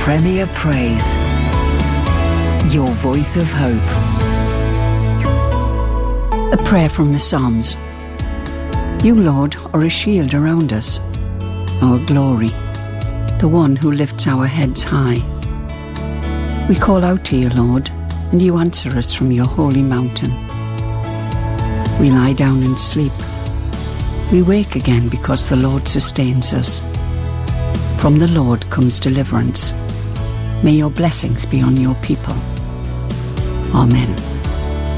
Premier Praise. Your voice of hope. A prayer from the Psalms. You, Lord, are a shield around us, our glory, the one who lifts our heads high. We call out to you, Lord, and you answer us from your holy mountain. We lie down and sleep. We wake again because the Lord sustains us. From the Lord comes deliverance. May your blessings be on your people. Amen.